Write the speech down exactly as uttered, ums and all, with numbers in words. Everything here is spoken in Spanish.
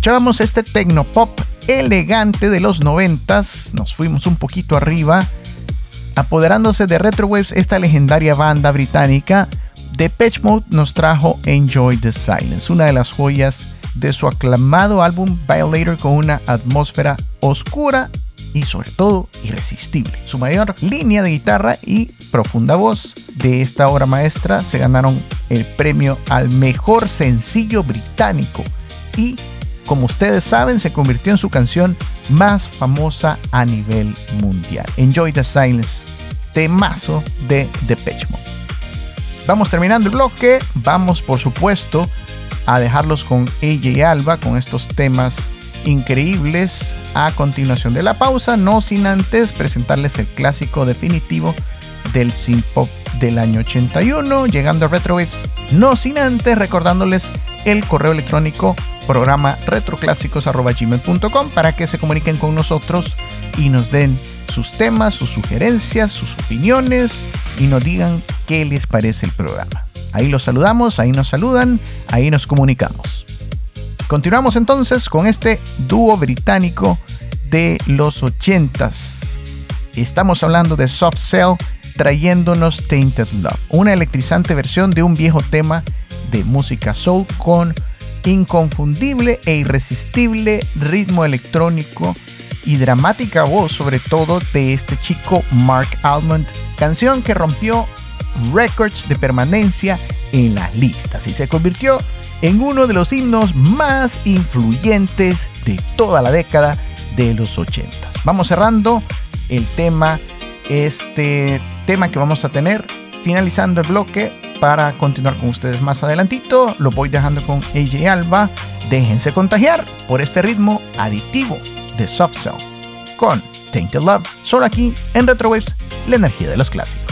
Escuchábamos este tecnopop elegante de los noventas. Nos fuimos un poquito arriba, apoderándose de Retrowaves. Esta legendaria banda británica Depeche Mode nos trajo Enjoy the Silence, una de las joyas de su aclamado álbum Violator, con una atmósfera oscura y sobre todo irresistible. Su mayor línea de guitarra y profunda voz de esta obra maestra se ganaron el premio al mejor sencillo británico y, como ustedes saben, se convirtió en su canción más famosa a nivel mundial. Enjoy the Silence, temazo de Depeche Mode. Vamos terminando el bloque. Vamos, por supuesto, a dejarlos con A J Alba, con estos temas increíbles a continuación de la pausa, no sin antes presentarles el clásico definitivo del synth pop del año ochenta y uno, llegando a Retrowaves, no sin antes recordándoles el correo electrónico programa retroclásicos arroba gmail punto com para que se comuniquen con nosotros y nos den sus temas, sus sugerencias, sus opiniones y nos digan qué les parece el programa. Ahí los saludamos, ahí nos saludan, ahí nos comunicamos. Continuamos entonces con este dúo británico de los ochentas. Estamos hablando de Soft Cell trayéndonos Tainted Love, una electrizante versión de un viejo tema de música soul con inconfundible e irresistible ritmo electrónico y dramática voz, sobre todo de este chico Mark Almond, canción que rompió récords de permanencia en las listas y se convirtió en uno de los himnos más influyentes de toda la década de los ochentas. Vamos cerrando el tema, este tema que vamos a tener, finalizando el bloque para continuar con ustedes más adelantito. Lo voy dejando con A J Alba. Déjense contagiar por este ritmo adictivo de Soft Cell con Tainted Love, solo aquí en Retrowaves, la energía de los clásicos.